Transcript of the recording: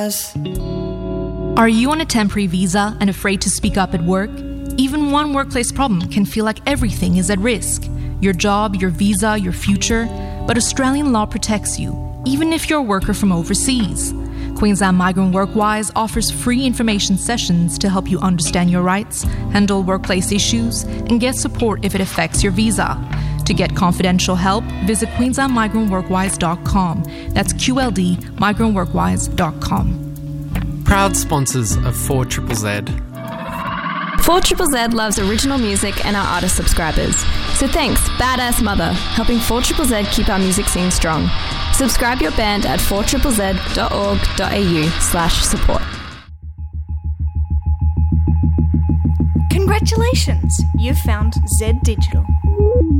Are you on a temporary visa and afraid to speak up at work? Even one workplace problem can feel like everything is at risk. Your job, your visa, your future. But Australian law protects you, even if you're a worker from overseas. Queensland Migrant Workwise offers free information sessions to help you understand your rights, handle workplace issues, and get support if it affects your visa. To get confidential help, visit queenslandmigrantworkwise.com. That's QLD migrantworkwise.com. Proud sponsors of 4ZZZ. 4ZZZ loves original music and our artist subscribers. So thanks, Badass Mother, helping 4ZZZ keep our music scene strong. Subscribe your band at 4ZZZ.org.au/support. Congratulations, you've found Z Digital.